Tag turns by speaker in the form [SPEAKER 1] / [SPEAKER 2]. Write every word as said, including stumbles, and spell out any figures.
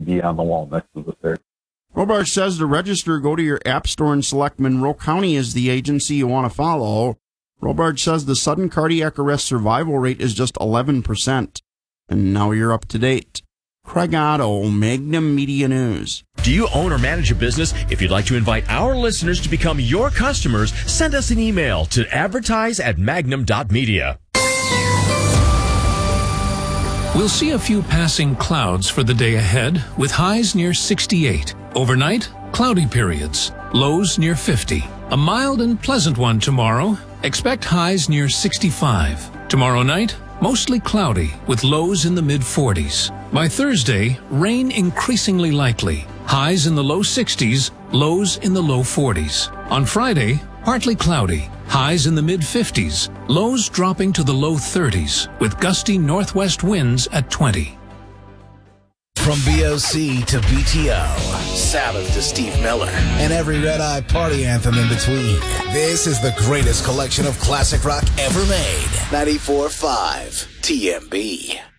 [SPEAKER 1] be on the wall next to the stairs.
[SPEAKER 2] Robarch says to register, go to your app store and select Monroe County as the agency you want to follow. Robarch says the sudden cardiac arrest survival rate is just eleven percent. And now you're up to date. Craig Otto, Magnum Media News.
[SPEAKER 3] Do you own or manage a business? If you'd like to invite our listeners to become your customers, send us an email to advertise at magnum dot media.
[SPEAKER 4] We'll see a few passing clouds for the day ahead, with highs near sixty-eight. Overnight, cloudy periods, lows near fifty. A mild and pleasant one tomorrow. Expect highs near sixty-five. Tomorrow night, mostly cloudy, with lows in the mid-forties. By Thursday, rain increasingly likely. Highs in the low sixties, lows in the low forties. On Friday, partly cloudy. Highs in the mid-fifties, lows dropping to the low thirties, with gusty northwest winds at twenty.
[SPEAKER 5] From B O C to B T O, Sabbath to Steve Miller, and every Red Eye party anthem in between. This is the greatest collection of classic rock ever made. ninety-four point five T M B.